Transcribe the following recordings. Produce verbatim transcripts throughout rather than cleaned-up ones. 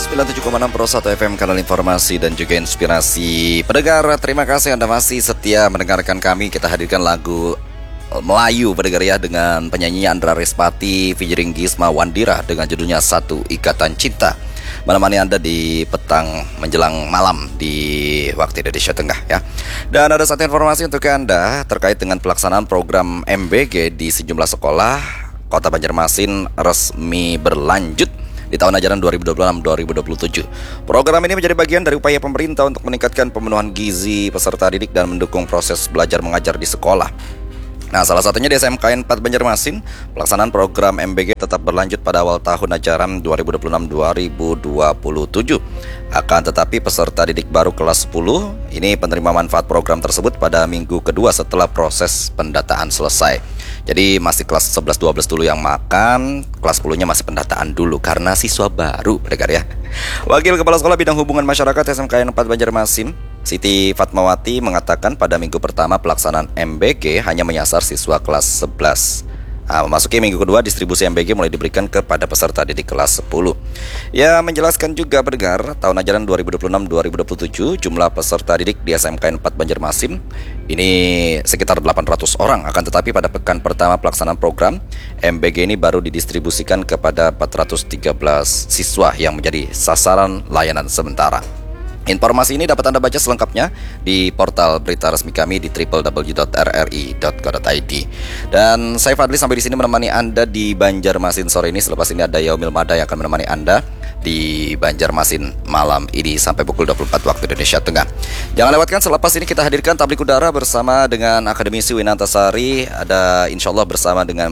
sembilan puluh tujuh koma enam Pro satu F M, kanal informasi dan juga inspirasi. Pendengar, terima kasih Anda masih setia mendengarkan kami. Kita hadirkan lagu Melayu pendengar ya, dengan penyanyi Andra Respati featuring Gisma Wandira dengan judulnya Satu Ikatan Cinta, menemani Anda di petang menjelang malam di waktu Indonesia Tengah ya. Dan ada satu informasi untuk Anda terkait dengan pelaksanaan program M B G di sejumlah sekolah Kota Banjarmasin resmi berlanjut di tahun ajaran dua ribu dua puluh enam dua ribu dua puluh tujuh. Program ini menjadi bagian dari upaya pemerintah untuk meningkatkan pemenuhan gizi peserta didik dan mendukung proses belajar mengajar di sekolah. Nah, salah satunya di S M K N empat Banjarmasin, pelaksanaan program M B G tetap berlanjut pada awal tahun ajaran dua ribu dua puluh enam dua ribu dua puluh tujuh. Akan tetapi peserta didik baru kelas sepuluh ini penerima manfaat program tersebut pada minggu kedua setelah proses pendataan selesai. Jadi masih kelas sebelas dua belas dulu yang makan, kelas sepuluh-nya masih pendataan dulu karena siswa baru, pendengar ya. Wakil Kepala Sekolah Bidang Hubungan Masyarakat S M K N empat Banjarmasin, Siti Fatmawati, mengatakan pada minggu pertama pelaksanaan M B G hanya menyasar siswa kelas sebelas. Nah, memasuki minggu kedua, distribusi M B G mulai diberikan kepada peserta didik kelas sepuluh. Ya, menjelaskan juga pendengar, tahun ajaran dua ribu dua puluh enam dua ribu dua puluh tujuh jumlah peserta didik di S M K N empat Banjarmasin ini sekitar delapan ratus orang. Akan tetapi pada pekan pertama pelaksanaan program, M B G ini baru didistribusikan kepada empat ratus tiga belas siswa yang menjadi sasaran layanan sementara. Informasi ini dapat Anda baca selengkapnya di portal berita resmi kami di w w w dot r r i dot co dot i d. Dan saya Fadli sampai di sini menemani Anda di Banjarmasin sore ini. Selepas ini ada Yaumil Mada yang akan menemani Anda di Banjarmasin malam ini sampai pukul dua puluh empat waktu Indonesia Tengah. Jangan lewatkan, selepas ini kita hadirkan tablik udara bersama dengan akademisi Winantasari. Ada insya Allah bersama dengan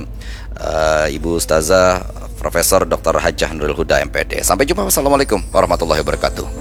uh, Ibu Ustazah Profesor Doktor Hajah Nurul Huda M Pd. Sampai jumpa. Wassalamualaikum warahmatullahi wabarakatuh.